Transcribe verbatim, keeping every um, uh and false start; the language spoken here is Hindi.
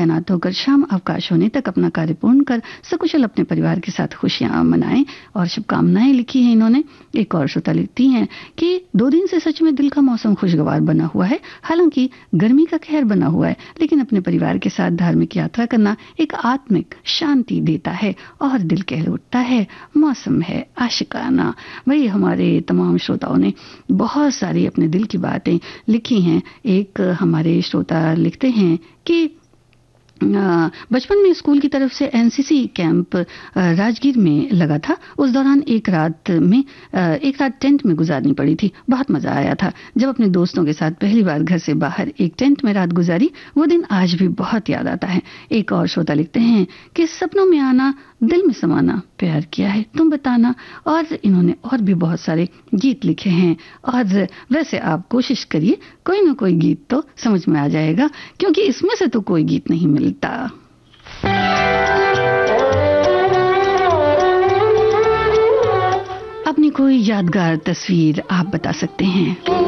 तैनात होकर शाम अवकाश होने तक अपना कार्य पूर्ण कर सकुशल अपने परिवार के साथ खुशियां मनाएं और शुभकामनाएं लिखी है इन्होंने। एक और श्रोता लिखती हैं कि दो दिन से सच में दिल का मौसम खुशगवार बना हुआ है। हालांकि गर्मी का कहर बना हुआ है, लेकिन अपने परिवार के साथ धार्मिक यात्रा करना एक आत्मिक शांति देता है और दिल कह उठता है मौसम है आशिकाना। भाई हमारे तमाम श्रोताओं ने बहुत सारी अपने दिल की बातें लिखी हैं। एक हमारे श्रोता लिखते हैं कि बचपन में स्कूल की तरफ से एनसीसी कैंप राजगीर में लगा था। उस दौरान एक रात में एक रात टेंट में गुजारनी पड़ी थी। बहुत मजा आया था जब अपने दोस्तों के साथ पहली बार घर से बाहर एक टेंट में रात गुजारी। वो दिन आज भी बहुत याद आता है। एक और श्रोता लिखते हैं कि सपनों में आना, दिल में समाना, प्यार किया है तुम बताना। और इन्होंने और भी बहुत सारे गीत लिखे हैं। और वैसे आप कोशिश करिए, कोई ना कोई गीत तो समझ में आ जाएगा, क्योंकि इसमें से तो कोई गीत नहीं मिलता। अपनी कोई यादगार तस्वीर आप बता सकते हैं।